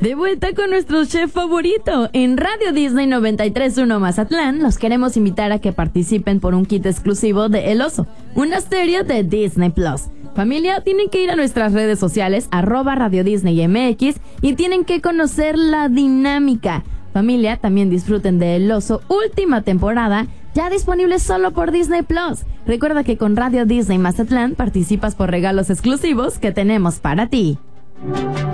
De vuelta con nuestro chef favorito. En Radio Disney 93.1 Mazatlán, los queremos invitar a que participen por un kit exclusivo de El Oso, una serie de Disney Plus. Familia, tienen que ir a nuestras redes sociales, @RadioDisneyMX, y tienen que conocer la dinámica. Familia, también disfruten de El Oso, última temporada, ya disponible solo por Disney Plus. Recuerda que con Radio Disney Mazatlán participas por regalos exclusivos que tenemos para ti.